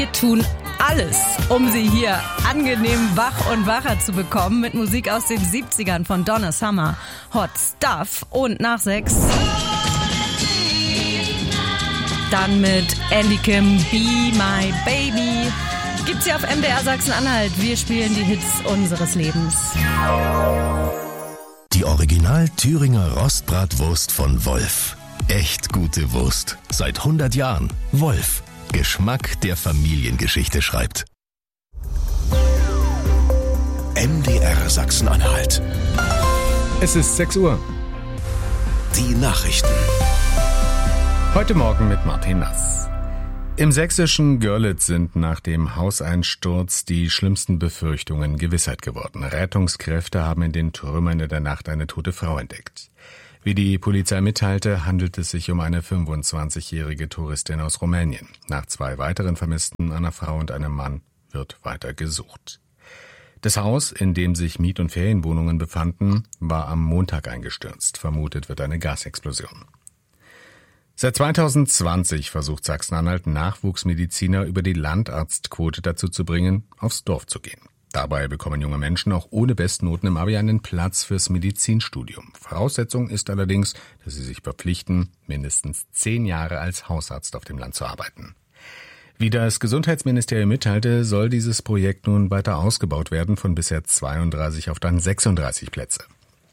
Wir tun alles, um Sie hier angenehm wach und wacher zu bekommen mit Musik aus den 70ern von Donna Summer, Hot Stuff und nach 6 dann mit Andy Kim, Be My Baby. Gibt's hier auf MDR Sachsen-Anhalt. Wir spielen die Hits unseres Lebens. Die Original Thüringer Rostbratwurst von Wolf. Echt gute Wurst. Seit 100 Jahren. Wolf. Geschmack, der Familiengeschichte schreibt. MDR Sachsen-Anhalt. Es ist 6 Uhr. Die Nachrichten. Heute Morgen mit Martin Nass. Im sächsischen Görlitz sind nach dem Hauseinsturz die schlimmsten Befürchtungen Gewissheit geworden. Rettungskräfte haben in den Trümmern in der Nacht eine tote Frau entdeckt. Wie die Polizei mitteilte, handelt es sich um eine 25-jährige Touristin aus Rumänien. Nach 2 weiteren Vermissten, einer Frau und einem Mann, wird weiter gesucht. Das Haus, in dem sich Miet- und Ferienwohnungen befanden, war am Montag eingestürzt. Vermutet wird eine Gasexplosion. Seit 2020 versucht Sachsen-Anhalt Nachwuchsmediziner über die Landarztquote dazu zu bringen, aufs Dorf zu gehen. Dabei bekommen junge Menschen auch ohne Bestnoten im Abi einen Platz fürs Medizinstudium. Voraussetzung ist allerdings, dass sie sich verpflichten, mindestens 10 Jahre als Hausarzt auf dem Land zu arbeiten. Wie das Gesundheitsministerium mitteilte, soll dieses Projekt nun weiter ausgebaut werden, von bisher 32 auf dann 36 Plätze.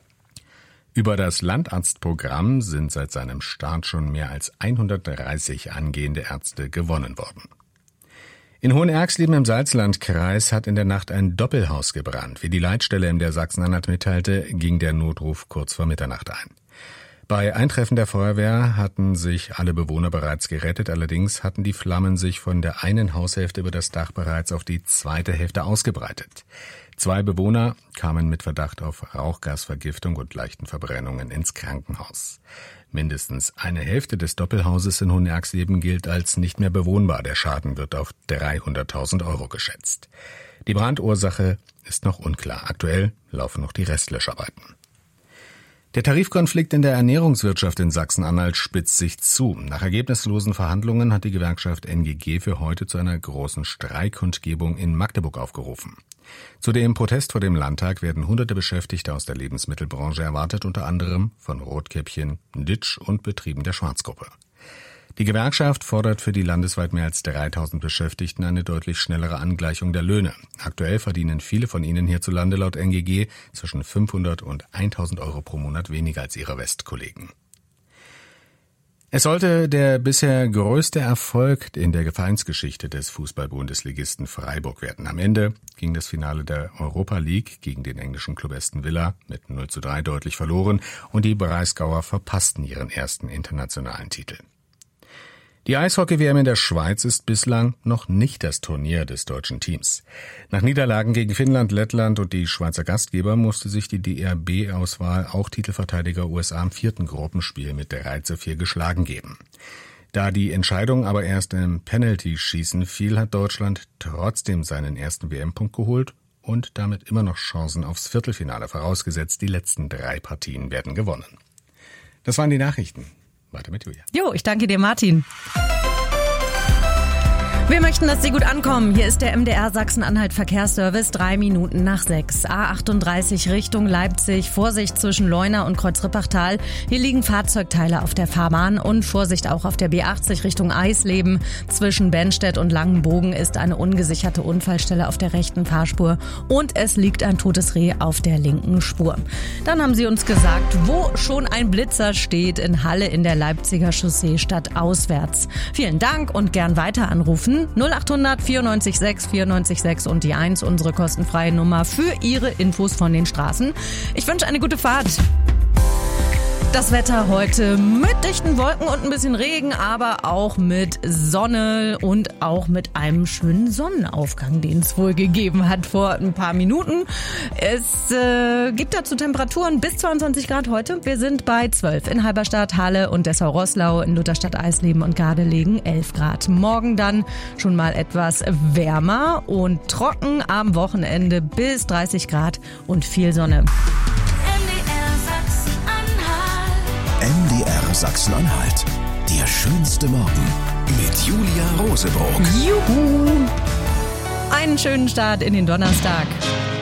Über das Landarztprogramm sind seit seinem Start schon mehr als 130 angehende Ärzte gewonnen worden. In Hohenerxleben im Salzlandkreis hat in der Nacht ein Doppelhaus gebrannt. Wie die Leitstelle MDR Sachsen-Anhalt mitteilte, ging der Notruf kurz vor Mitternacht ein. Bei Eintreffen der Feuerwehr hatten sich alle Bewohner bereits gerettet, allerdings hatten die Flammen sich von der einen Haushälfte über das Dach bereits auf die zweite Hälfte ausgebreitet. 2 Bewohner kamen mit Verdacht auf Rauchgasvergiftung und leichten Verbrennungen ins Krankenhaus. Mindestens eine Hälfte des Doppelhauses in Hohenerxleben gilt als nicht mehr bewohnbar. Der Schaden wird auf 300.000 € geschätzt. Die Brandursache ist noch unklar. Aktuell laufen noch die Restlöscharbeiten. Der Tarifkonflikt in der Ernährungswirtschaft in Sachsen-Anhalt spitzt sich zu. Nach ergebnislosen Verhandlungen hat die Gewerkschaft NGG für heute zu einer großen Streikkundgebung in Magdeburg aufgerufen. Zu dem Protest vor dem Landtag werden hunderte Beschäftigte aus der Lebensmittelbranche erwartet, unter anderem von Rotkäppchen, Ditsch und Betrieben der Schwarzgruppe. Die Gewerkschaft fordert für die landesweit mehr als 3.000 Beschäftigten eine deutlich schnellere Angleichung der Löhne. Aktuell verdienen viele von ihnen hierzulande laut NGG zwischen 500 und 1.000 € pro Monat weniger als ihre Westkollegen. Es sollte der bisher größte Erfolg in der Vereinsgeschichte des Fußball-Bundesligisten Freiburg werden. Am Ende ging das Finale der Europa League gegen den englischen Club Aston Villa mit 0:3 deutlich verloren und die Breisgauer verpassten ihren ersten internationalen Titel. Die Eishockey-WM in der Schweiz ist bislang noch nicht das Turnier des deutschen Teams. Nach Niederlagen gegen Finnland, Lettland und die Schweizer Gastgeber musste sich die DRB-Auswahl auch Titelverteidiger USA im 4. Gruppenspiel mit 3:4 geschlagen geben. Da die Entscheidung aber erst im Penalty-Schießen fiel, hat Deutschland trotzdem seinen ersten WM-Punkt geholt und damit immer noch Chancen aufs Viertelfinale, vorausgesetzt die letzten 3 Partien werden gewonnen. Das waren die Nachrichten. Weiter mit Julia. Jo, ich danke dir, Martin. Wir möchten, dass Sie gut ankommen. Hier ist der MDR Sachsen-Anhalt Verkehrsservice, 3 Minuten nach 6. A38 Richtung Leipzig. Vorsicht zwischen Leuna und Kreuzrippachtal. Hier liegen Fahrzeugteile auf der Fahrbahn und Vorsicht auch auf der B80 Richtung Eisleben. Zwischen Bennstedt und Langenbogen ist eine ungesicherte Unfallstelle auf der rechten Fahrspur und es liegt ein totes Reh auf der linken Spur. Dann haben Sie uns gesagt, wo schon ein Blitzer steht in Halle in der Leipziger Chaussee statt auswärts. Vielen Dank und gern weiter anrufen. 0800 94 6 94 6 und die 1, unsere kostenfreie Nummer für Ihre Infos von den Straßen. Ich wünsche eine gute Fahrt. Das Wetter heute mit dichten Wolken und ein bisschen Regen, aber auch mit Sonne und auch mit einem schönen Sonnenaufgang, den es wohl gegeben hat vor ein paar Minuten. Es gibt dazu Temperaturen bis 22 Grad heute. Wir sind bei 12 in Halberstadt, Halle und Dessau-Roßlau, in Lutherstadt, Eisleben und Gardelegen 11 Grad. Morgen dann schon mal etwas wärmer und trocken, am Wochenende bis 30 Grad und viel Sonne. MDR Sachsen-Anhalt. Der schönste Morgen. mit Julia Rosebrock. Juhu! Einen schönen Start in den Donnerstag.